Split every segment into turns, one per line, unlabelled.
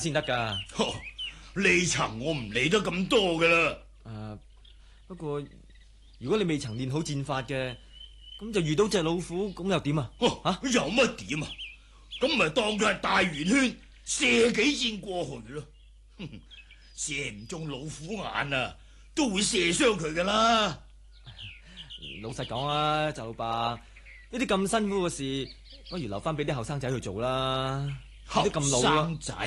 先得噶。
呢層我唔理得咁多噶啦。
不過如果你未曾練好戰法嘅，咁就遇到隻老虎，咁又點啊？
有乜點啊？咁咪當佢係大圓圈，射幾箭過去咯。射唔中老虎眼啊，都會射傷佢噶啦。
老實講啊，就老伯，呢啲咁辛苦嘅事，不如留翻俾啲後生仔去做啦。
後
咁老啦，
生仔，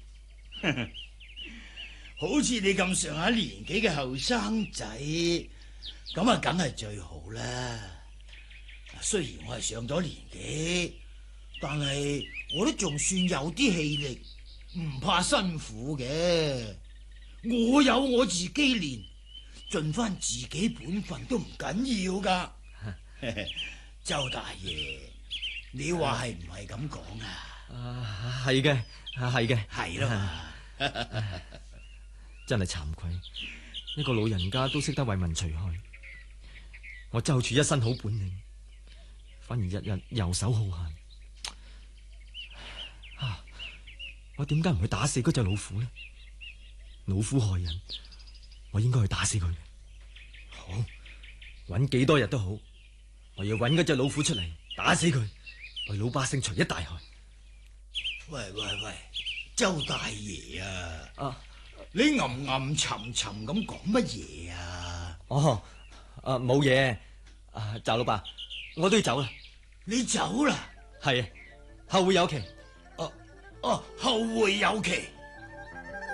好似你咁上下年紀嘅後生仔，咁啊，梗係最好啦。雖然我係上咗年紀，但係我都仲算有啲氣力，唔怕辛苦嘅。我有我自己練，盡翻自己本分都唔緊要噶。周大爺，你話係唔係咁講啊？
係嘅，係嘅，
係咯。
真係慚愧，一個老人家都識得為民除害，我就住一身好本領，反而日日游手好閒。我點解唔去打死嗰隻老虎呢？老虎害人，我應該去打死佢。好，搵幾多日都好，我要搵嗰隻老虎出嚟，打死佢，為老百姓除一大害。
喂，周大爺啊！你吟沉沉咁講乜嘢啊？
冇嘢。趙老伯，我都要走啦。
你走啦？
係啊，後會有期。
後會有期。